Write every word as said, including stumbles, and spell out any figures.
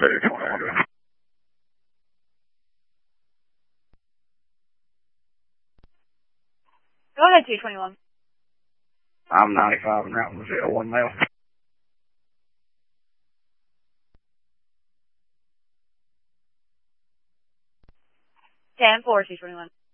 Go ahead, two twenty-one. I'm ninety-five and route was zero one mile. ten four, two twenty-one.